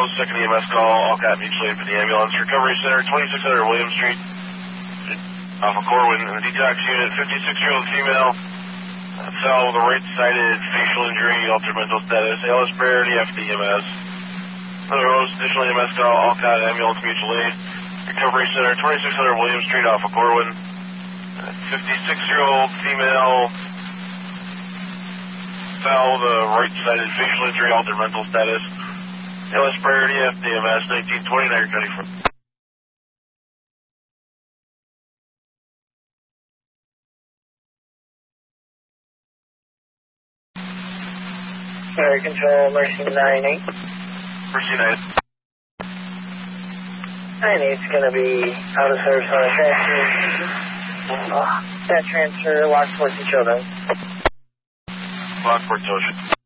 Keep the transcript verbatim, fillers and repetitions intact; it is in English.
second E M S call, Alcott Mutual Aid for the ambulance. Recovery Center, twenty-six hundred William Street, off of Corwin. The detox unit, fifty-six-year-old female, uh, fell with a right-sided facial injury, altered mental status, A L S priority after the E M S. Another Rose, additional E M S call, Alcott Ambulance Mutual Aid. Recovery Center, twenty-six hundred William Street, off of Corwin. Uh, fifty-six-year-old female, fell with a right-sided facial injury, altered mental status. A L S priority after the E M S, nineteen twenty, Niagara County Front. Air Control, Mercy nine eight. Mercy nine. nine eight's going to be out of service on a transfer. Uh, that transfer, Lockport to Children. Lockport, Social.